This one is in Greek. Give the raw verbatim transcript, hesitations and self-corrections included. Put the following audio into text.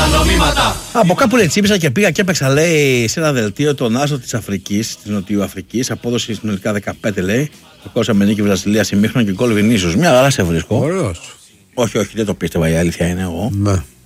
Από κάπου λέει τσίπησα και πήγα και έπαιξα, λέει, σε ένα δελτίο τον άσο της Αφρικής, της Νοτιοαφρικής. Απόδοση συνολικά δεκαπέντε, λέει. Κόσα με νίκη Βραζιλία ημίχρονο και γκολ Βινίσιους. Μια χαρά σε βρίσκω. Ωραίος. Όχι, όχι, δεν το πίστευα, η αλήθεια είναι εγώ. Ναι.